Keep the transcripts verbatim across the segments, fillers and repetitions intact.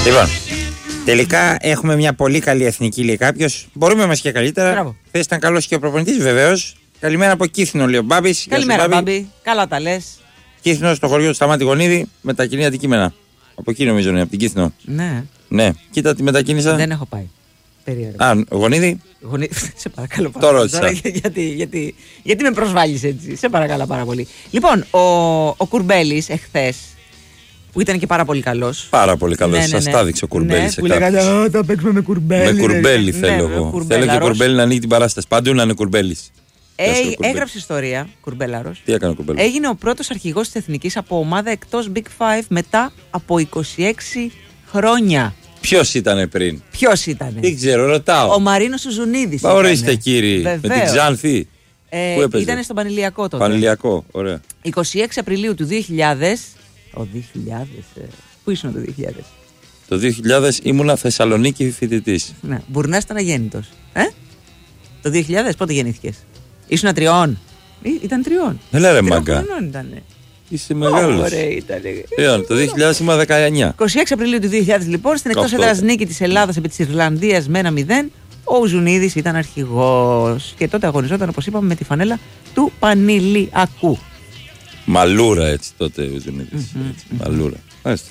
Λοιπόν, τελικά έχουμε μια πολύ καλή εθνική, λέει κάποιος. Μπορούμε μας και καλύτερα. Χθες ήταν καλός και ο προπονητής, βεβαίως. Καλημέρα από Κύθινο, λέει ο Μπάμπης. Καλημέρα, Μπάμπη. Καλά τα λες. Κύθινο στο χωριό του Σταμάτη Γονίδη, με τα κοινή αντικείμενα. Από εκεί νομίζω είναι, από την Κύθινο. Ναι. Ναι, κοίτα τι μετακίνησα. Δεν έχω πάει. Περίεργα. Α, Γονίδη. Γονί... Σε παρακαλώ πάρα Το πολύ. ρώτησα. Τώρα, γιατί, γιατί, γιατί με προσβάλλεις έτσι. Σε παρακαλώ πάρα πολύ. Λοιπόν, ο, ο Κουρμπέλης εχθές, που ήταν και πάρα πολύ καλός. Πάρα πολύ καλός. Ναι, ναι, Σας ναι. τα έδειξε ο Κουρμπέλης. Ναι, που λέγανε, «Α, θα παίξουμε με Κουρμπέλη». Με Κουρμπέλη Ναι, θέλω ναι, εγώ. Κουρμπέλαρος. Θέλω και Κουρμπέλη να ανοίγει την παράσταση. Πάντου να είναι Κουρμπέλης. Ε, έγραψε ιστορία, Κουρμπέλαρος. Τι έκανε ο Κουρμπέλης? Έγινε ο πρώτος αρχηγός της Εθνικής από ομάδα εκτός Big Five μετά από είκοσι έξι χρόνια. Ποιος ήτανε πριν? Ποιος ήτανε? Δεν ξέρω, ρωτάω. Ο Μαρίνος Σουζουνίδης. Μα ορίστε κύριε. Με την Ξάνθη. Ε, Πού έπαιζε? Ήταν στον Πανηλιακό τότε. Πανηλιακό, ωραία. είκοσι έξι Απριλίου του δύο χιλιάδες. Ο δύο χιλιάδες. Ε, πού ήσουν το δύο χιλιάδες? Το δύο χιλιάδες ήμουνα Θεσσαλονίκη φοιτητής. Ναι, Μπουρνάς ήταν αγέννητος. Ε? Το δύο χιλιάδες πότε γεννήθηκες? Ήσουν τριών. Ή, ήταν τριών. Έλα ρε Τριών μάγκα. χρονών ήτανε. Είσαι μεγάλος. Ωραία ήτανε. Λοιπόν, το δύο χιλιάδες ήμουνα δεκαεννιά. είκοσι έξι Απριλίου του δύο χιλιάδες λοιπόν, στην εκτός Αυτό. έδρας νίκη της Ελλάδας επί της Ιρλανδίας με ένα μηδέν, ο Ζουνίδης ήταν αρχηγός. Και τότε αγωνιζόταν, όπως είπαμε, με τη φανέλα του Πανηλιακού. Μαλούρα έτσι τότε ο Ζουνίδης. Μαλούρα. Μάλιστα.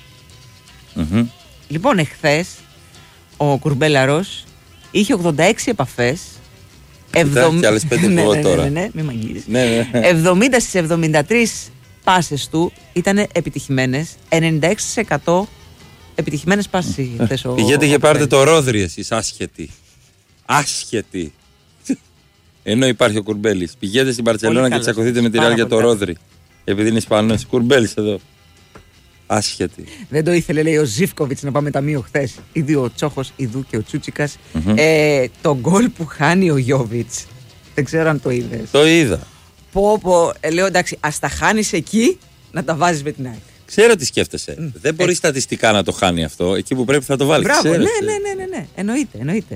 Μμμ. Λοιπόν, εχθές ο Κουρμπέλαρος είχε ογδόντα έξι επαφές. Κοιτά, κι άλλες πέντε ναι, εγώ ναι, τώρα. ναι, ναι, μην μ' αγγίζεις. Ναι, ναι. εβδομήντα στις εβδομήντα τρεις πάσες του ήταν επιτυχημένες. ενενήντα έξι τοις εκατό επιτυχημένες πάσες είχε χθες ο. Πηγαίνετε ο και πάρετε Κουρμπέλης. το ρόδρι εσείς, άσχετοι. Άσχετοι. Ενώ υπάρχει ο Κουρμπέλης. Πηγαίνετε στην Μπαρτσελώνα και καλός. τσακωθείτε με τη Πάρα Ρεάλ για πολύ το καλός. ρόδρι. Επειδή είναι Ισπανός. Κουρμπέλης εδώ. Άσχετοι. Δεν το ήθελε, λέει ο Ζίβκοβιτς, να πάμε ταμείο χθες. Ήδη ο Τσόχος, Ιδού και ο Τσούτσικας. Ε, το γκολ που χάνει ο Γιόβιτς. Δεν ξέρω αν το είδες. Το είδα. Πω, πω, ε, λέω εντάξει, ας τα χάνεις εκεί, να τα βάζεις με την ΑΕΚ. Ξέρω τι σκέφτεσαι. Δεν μπορεί στατιστικά να το χάνει αυτό. Εκεί που πρέπει θα το βάλει. Μπράβο, ναι, Ξέρεις, ναι, ναι, ναι, ναι. Εννοείται, εννοείται.